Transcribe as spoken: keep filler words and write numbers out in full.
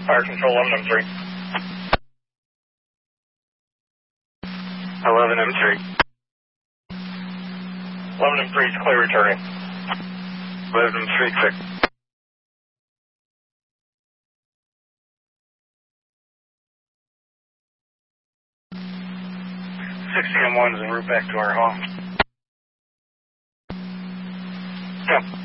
Fire control eleven M three. eleven M three. eleven M three is clear returning. eleven M three, clear. sixty M one is en route back to our home. Yeah.